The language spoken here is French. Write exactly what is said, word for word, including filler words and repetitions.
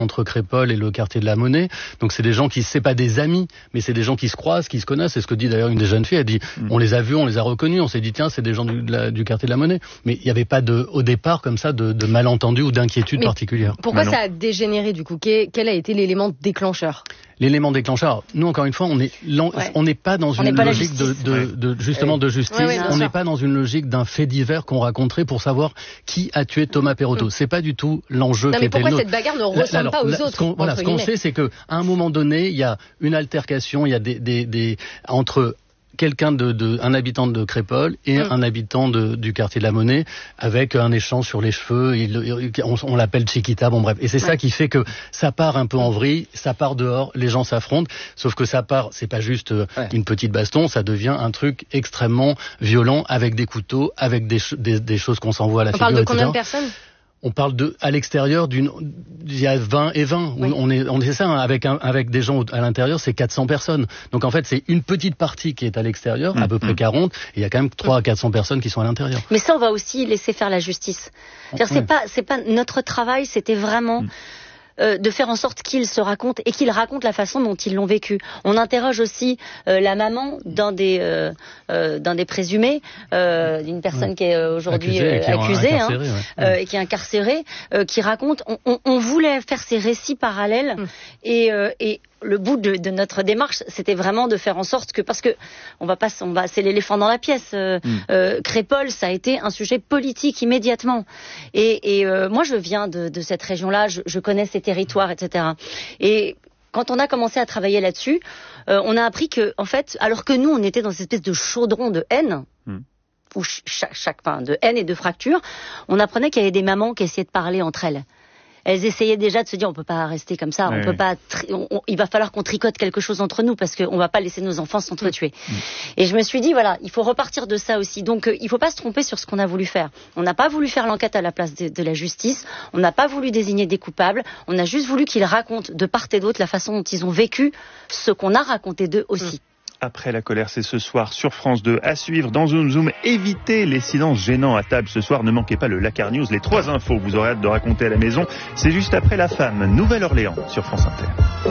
entre Crépol et le quartier de la Monnaie. Donc c'est des gens qui, c'est pas des amis, mais c'est des gens qui se croisent, qui se connaissent. C'est ce que dit d'ailleurs une des jeunes filles. Elle dit, mmh. on les a vus, on les a reconnus, on s'est dit tiens, c'est des gens du, de la, du quartier de la Monnaie. Mais il n'y avait pas de, au départ comme ça de, de malentendu ou d'inquiétude mais particulière. Pourquoi Manon. Ça a dégénéré du coup ? Quel a été l'élément déclencheur ? L'élément déclencheur. Nous, encore une fois, on est, ouais. on n'est pas dans on une pas logique de, de, ouais. de, justement, de justice. Ouais, ouais, on n'est pas dans une logique d'un fait divers qu'on raconterait pour savoir qui a tué Thomas Perotto. Mmh. C'est pas du tout l'enjeu non, qui était le nôtre. Mais pourquoi cette bagarre ne ressemble alors, pas aux là, autres? Ce qu'on, voilà, ce qu'on sait, c'est que, à un moment donné, il y a une altercation, il y a des, des, des, entre quelqu'un de, de, un habitant de Crépol et mmh. un habitant de, du quartier de la Monnaie, avec un échange sur les cheveux, il, on, on l'appelle Chiquita, bon bref. Et c'est ouais. ça qui fait que ça part un peu en vrille, ça part dehors, les gens s'affrontent, sauf que ça part, c'est pas juste ouais. une petite baston, ça devient un truc extrêmement violent, avec des couteaux, avec des, des, des choses qu'on s'envoie à la on figure, parle de et cetera. Combien de personnes? On parle de, à l'extérieur d'une, il y a vingt et vingt. Oui. On est, on est ça, hein, avec un, avec des gens à l'intérieur, c'est quatre cents personnes. Donc en fait, c'est une petite partie qui est à l'extérieur, mmh. à peu près quarante, et il y a quand même trois à quatre cents personnes qui sont à l'intérieur. Mais ça, on va aussi laisser faire la justice. C'est-à-dire, oui. c'est pas, c'est pas notre travail, c'était vraiment, mmh. Euh, de faire en sorte qu'ils se racontent et qu'ils racontent la façon dont ils l'ont vécu. On interroge aussi euh, la maman d'un des, euh, euh, d'un des présumés, euh, d'une personne ouais. qui est aujourd'hui accusée, euh, accusée hein, ouais. euh, et qui est incarcérée, euh, qui raconte. On, on, on voulait faire ces récits parallèles mmh. et, euh, et le bout de, de notre démarche, c'était vraiment de faire en sorte que, parce que on va pas, on va, c'est l'éléphant dans la pièce. Euh, mmh. euh, Crépol, ça a été un sujet politique immédiatement. Et, et euh, moi, je viens de, de cette région-là, je, je connais ces territoires, et cetera. Et quand on a commencé à travailler là-dessus, euh, on a appris que, en fait, alors que nous, on était dans cette espèce de chaudron de haine. Mmh. Où chaque, chaque, enfin, de haine et de fracture, on apprenait qu'il y avait des mamans qui essayaient de parler entre elles. Elles essayaient déjà de se dire on peut pas rester comme ça, oui, on peut oui. pas, tri- on, on, il va falloir qu'on tricote quelque chose entre nous parce qu'on va pas laisser nos enfants s'entretuer. Mmh. Et je me suis dit voilà, il faut repartir de ça aussi. Donc euh, il faut pas se tromper sur ce qu'on a voulu faire. On n'a pas voulu faire l'enquête à la place de, de la justice, on n'a pas voulu désigner des coupables, on a juste voulu qu'ils racontent de part et d'autre la façon dont ils ont vécu ce qu'on a raconté d'eux aussi. Mmh. Après la colère, c'est ce soir sur France deux. À suivre dans Zoom Zoom. Évitez les silences gênants à table ce soir. Ne manquez pas le Lakar News. Les trois infos que vous aurez hâte de raconter à la maison. C'est juste après La Femme, Nouvelle-Orléans sur France Inter.